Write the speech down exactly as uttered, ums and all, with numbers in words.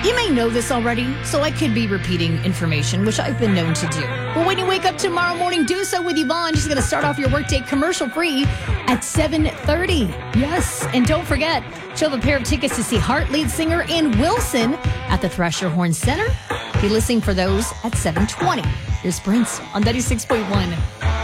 You may know this already, so I could be repeating information, which I've been known to do. But when you wake up tomorrow morning, do so with Yvonne. She's going to start off your workday commercial-free at seven thirty. Yes, and don't forget, she'll have a pair of tickets to see Heart lead singer Ann Wilson at the Thresher Horn Center. Be listening for those at seven twenty. Here's Prince on ninety-six point one.